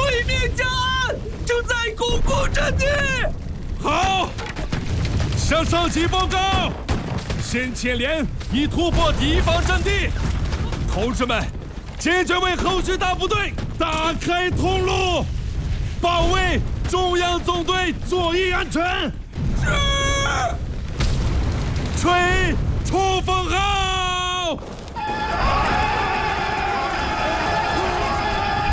对面加安正在巩固阵地。 好，向上级报告，先遣连已突破敌方阵地，同志们，坚决为后续大部队打开通路，保卫中央总队左翼安全。 是。 吹冲锋号。